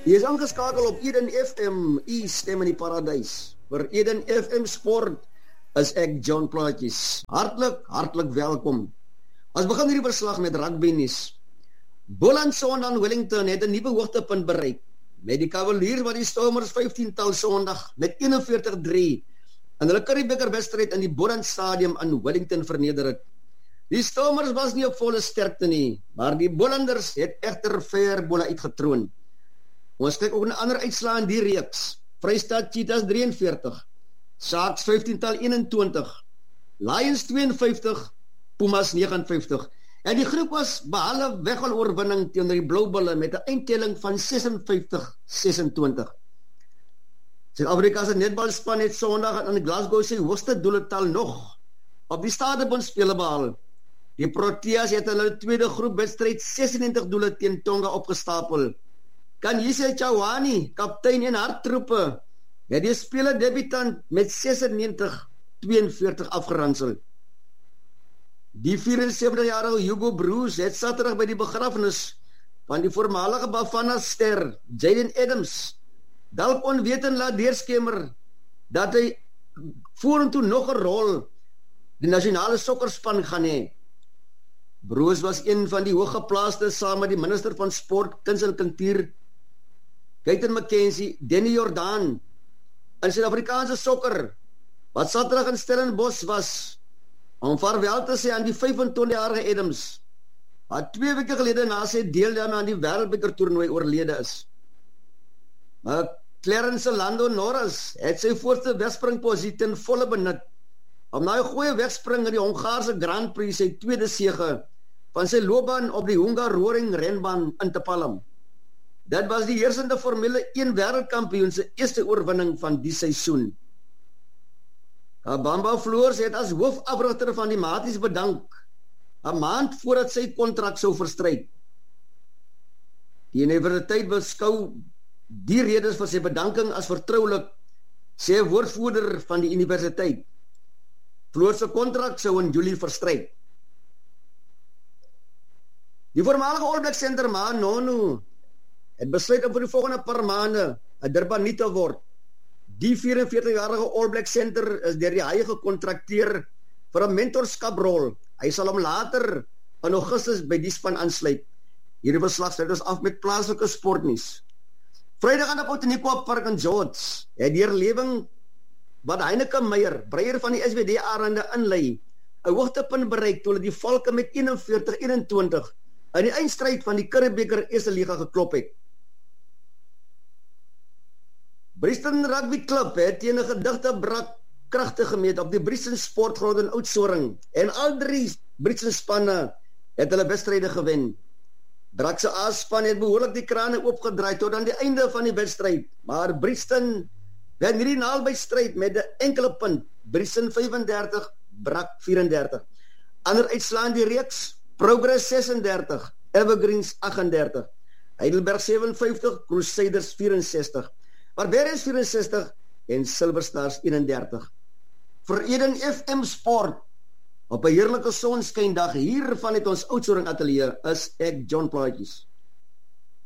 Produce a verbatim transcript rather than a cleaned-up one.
Jy is aangeskakel op Eden F M, u stem in die paradys. Vir Eden F M Sport is ek John Plaatjes. Hartlik, hartlik welkom. Ons begin hierdie verslag met rugby nuus. Boland Sondag Wellington het 'n nuwe hoogtepunt bereik met die Cavaliers wat die Stormers vyftien-tal Sondag met eenenveertig drie in hulle Currie-beker wedstryd in die Boland Stadium in Wellington verneder het. Die Stormers was nie op volle sterkte nie, maar die Bolanders het egter ver bolle uitgetroon. Ons kyk ook na ander uitslae in die reeks. Vrystaat Cheetahs drie en veertig, Sharks vyftien-tal eenentwintig, Lions twee en vyftig, Pumas nege en vyftig. En die groep was behalwe wegaloorwinning teenoor die Blou Bulle met 'n eindtelling van ses en vyftig sesentwintig. Suid-Afrika se netbalspan het Sondag in Glasgow sy hoogste doeletal nog op die Stadebond spele behaal. Die Proteas het in hulle tweede groepwedstryd sesennegentig doele teen Tonga opgestapel. Kanyise Chawani, kaptein en harttroepe, het die speler debutant met sesennegentig tweeënveertig afgeransel. Die vierensewentig-jarige Hugo Bruce het Saterdag by die begrafnis van die voormalige Bafana ster, Jaden Adams, dalk onwetend laat deurskemer dat hy vorentoe nog 'n rol die nasionale sokkerspan gaan hê. Bruce was een van die hooggeplaaste saam met die minister van sport, kuns en kultuur, Guyton McKenzie, Danny Jordan, in Suid-Afrikaanse sokker, wat Saterdag in Stellenbosch was, om vaarwel te sê aan die vyfentwintig-jarige Adams, wat twee weke gelede na sy deelname aan die Wêreldbeker toernooi oorlede is. Maar Clarence Lando Norris het sy voorste wegspringposisie ten volle benut, om na 'n goeie wegspring in die Hongaarse Grand Prix sy tweede sege van sy loopbaan op die Hungaroring renbaan in te palm. Dit was die heersende Formule een wêreldkampioen se eerste oorwinning van die seisoen. Bamba Floors het as hoofafrigter van die Maties bedank, 'n maand voordat sy kontrak sou verstryk. Die universiteit beskou die redes vir sy bedanking as vertroulik, sê 'n woordvoerder van die universiteit. Floors se kontrak sou in Julie verstryk. Die voormalige All Black center Ma Nono het besluit om vir die volgende paar maande 'n Durban te word. Die vierenveertig-jarige All Black center is deur die Haie gekontrakteer vir 'n mentorskaprol. Hy sal hom later in Augustus by die span aansluit. Hierdie verslag sluit ons af met plaaslike sportnuus. Vrydag aan die Poteniqua Park in George het die herlewing wat Heineke Meyer, breier van die S W D Arende inlei, 'n hoogtepunt bereik toe hulle die Valke met eenenveertig eenentwintig in die eindstryd van die Currie-beker Eerste Liga geklop het. Brixton Rugby Club het teen 'n gedigte brak kragte gemeet op die Brixton Sportgrond in Oudtshoorn en al drie Brixton spanne het hulle wedstryde gewen. Brak se A-span het behoorlik die krane oopgedraai tot aan die einde van die wedstryd, maar Brixton wen hierdie naby stryd met 'n enkele punt. Brixton vyfendertig, Brak vierendertig. Ander uitslae in die reeks: Progress sesendertig, Evergreens agt-en-dertig, Heidelberg sewe en vyftig, Crusaders vierensestig, Barbarians vierensestig en Silver Stars eenendertig. Vir Eden F M Sport op 'n heerlike sonskyndag hier vanuit ons Oudtshoorn ateljee is ek John Plaatjes.